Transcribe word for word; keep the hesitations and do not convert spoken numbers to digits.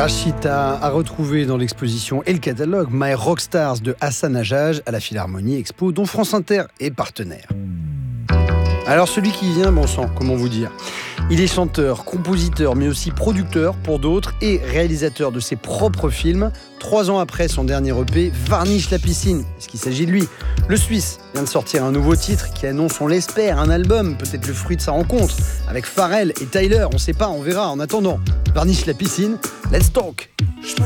Rachita a retrouvé dans l'exposition et le catalogue My Rockstars de Hassan Hajjaj à la Philharmonie Expo, dont France Inter est partenaire. Alors celui qui vient, bon sang, comment vous dire ? Il est chanteur, compositeur, mais aussi producteur pour d'autres et réalisateur de ses propres films. Trois ans après son dernier E P, Varnish la piscine. Est-ce qu'il s'agit de lui ? Le Suisse vient de sortir un nouveau titre qui annonce, on l'espère, un album, peut-être le fruit de sa rencontre, avec Pharrell et Tyler. On sait pas, on verra. En attendant, Varnish la piscine, let's talk.